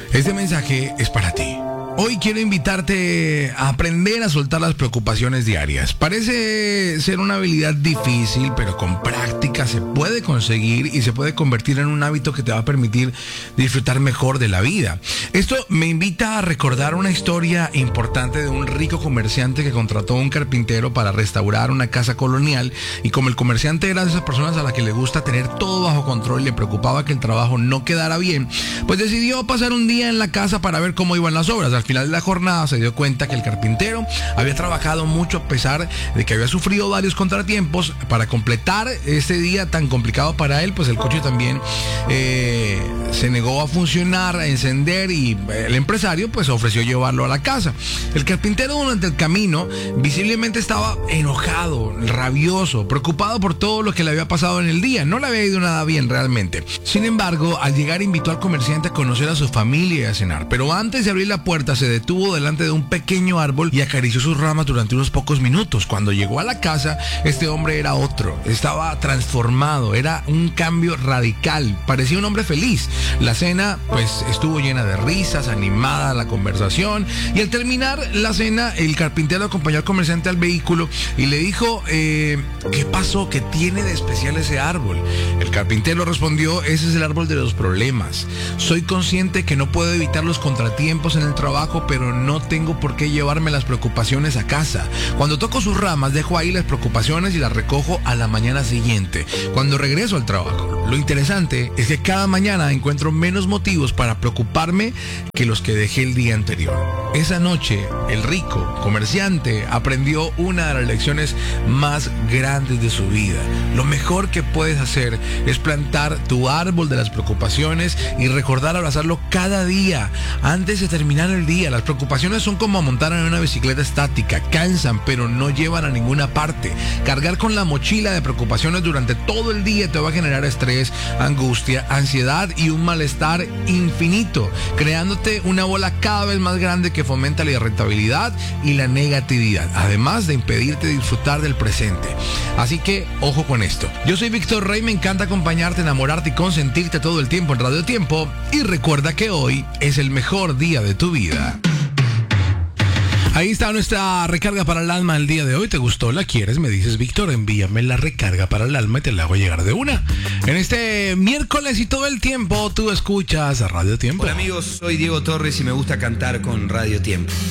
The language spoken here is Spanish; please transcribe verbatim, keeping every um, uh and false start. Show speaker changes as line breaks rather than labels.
Este mensaje es para ti. Hoy quiero invitarte a aprender a soltar las preocupaciones diarias. Parece ser una habilidad difícil, pero con práctica se puede conseguir y se puede convertir en un hábito que te va a permitir disfrutar mejor de la vida. Esto me invita a recordar una historia importante de un rico comerciante que contrató a un carpintero para restaurar una casa colonial, y como el comerciante era de esas personas a las que le gusta tener todo bajo control y le preocupaba que el trabajo no quedara bien, pues decidió pasar un día en la casa para ver cómo iban las obras. Al final de la jornada se dio cuenta que el carpintero había trabajado mucho a pesar de que había sufrido varios contratiempos. Para completar este día tan complicado para él, pues el coche también eh, se negó a funcionar, a encender, y el empresario pues ofreció llevarlo a la casa. El carpintero durante el camino visiblemente estaba enojado, rabioso, preocupado por todo lo que le había pasado en el día. No le había ido nada bien realmente. Sin embargo, al llegar invitó al comerciante a conocer a su familia y a cenar, pero antes de abrir la puerta se detuvo delante de un pequeño árbol y acarició sus ramas durante unos pocos minutos. Cuando llegó a la casa, este hombre era otro, estaba transformado, era un cambio radical, parecía un hombre feliz. La cena pues estuvo llena de risas, animada la conversación, y al terminar la cena el carpintero acompañó al comerciante al vehículo y le dijo eh, ¿qué pasó? ¿Qué tiene de especial ese árbol? El carpintero respondió: ese es el árbol de los problemas. Soy consciente que no puedo evitar los contratiempos en el trabajo, pero no tengo por qué llevarme las preocupaciones a casa. Cuando toco sus ramas, dejo ahí las preocupaciones y las recojo a la mañana siguiente, cuando regreso al trabajo. Lo interesante es que cada mañana encuentro menos motivos para preocuparme que los que dejé el día anterior. Esa noche, el rico comerciante aprendió una de las lecciones más grandes de su vida. Lo mejor que puedes hacer es plantar tu árbol de las preocupaciones y recordar abrazarlo cada día antes de terminar el día. Las preocupaciones son como montar en una bicicleta estática, cansan pero no llevan a ninguna parte. Cargar con la mochila de preocupaciones durante todo el día te va a generar estrés, angustia, ansiedad y un malestar infinito, creándote una bola cada vez más grande que fomenta la irritabilidad y la negatividad, además de impedirte disfrutar del presente. Así que ojo con esto. Yo soy Víctor Rey, me encanta acompañarte, enamorarte y consentirte todo el tiempo en Radio Tiempo, y recuerda que hoy es el mejor día de tu vida. Ahí está nuestra recarga para el alma el día de hoy. ¿Te gustó? ¿La quieres? Me dices: Víctor, envíame la recarga para el alma y te la hago llegar de una. En este miércoles y todo el tiempo tú escuchas a Radio Tiempo.
Hola amigos, soy Diego Torres y me gusta cantar con Radio Tiempo.